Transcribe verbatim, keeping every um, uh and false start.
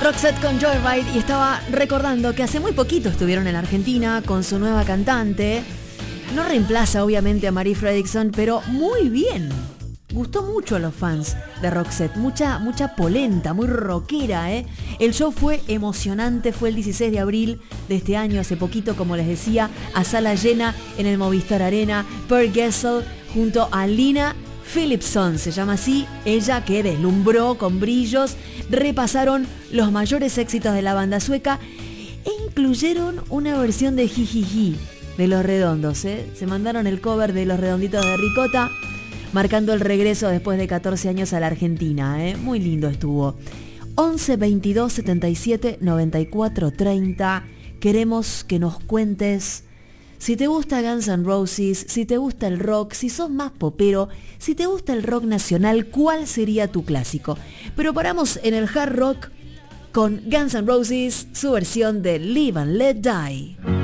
Roxette con Joyride, y estaba recordando que hace muy poquito estuvieron en Argentina con su nueva cantante. No reemplaza obviamente a Marie Fredriksson, pero muy bien. Gustó mucho a los fans de Roxette, mucha, mucha polenta, muy rockera, ¿eh? El show fue emocionante, fue el dieciséis de abril de este año, hace poquito, como les decía, a sala llena en el Movistar Arena. Per Gessle junto a Lina Philipsson, se llama así, ella que deslumbró con brillos. Repasaron los mayores éxitos de la banda sueca e incluyeron una versión de Jijiji de Los Redondos, ¿eh? Se mandaron el cover de Los Redonditos de Ricota, marcando el regreso después de catorce años a la Argentina, ¿eh? Muy lindo estuvo. once veintidós setenta y siete noventa y cuatro treinta. Queremos que nos cuentes si te gusta Guns N' Roses, si te gusta el rock, si sos más popero, si te gusta el rock nacional, ¿cuál sería tu clásico? Pero paramos en el hard rock con Guns N' Roses, su versión de Live and Let Die.